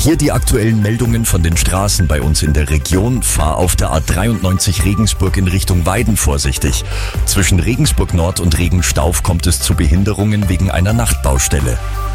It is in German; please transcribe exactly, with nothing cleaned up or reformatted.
Hier die aktuellen Meldungen von den Straßen bei uns in der Region. Fahr auf der A dreiundneunzig Regensburg in Richtung Weiden vorsichtig. Zwischen Regensburg Nord und Regenstauf kommt es zu Behinderungen wegen einer Nachtbaustelle.